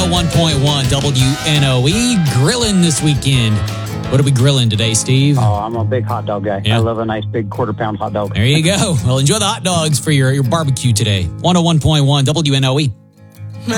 101.1 WNOE. Grilling this weekend. What are we grilling today, Steve? Oh, I'm a big hot dog guy. Yeah. I love a nice big quarter-pound hot dog. There you go. Well, enjoy the hot dogs for your barbecue today. 101.1 WNOE.